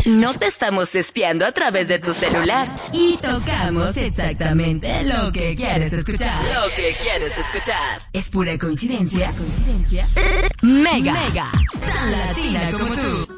No te estamos espiando a través de tu celular. Y tocamos exactamente lo que quieres escuchar. Lo que quieres escuchar. ¿Es pura coincidencia? Mega. Tan latina como tú.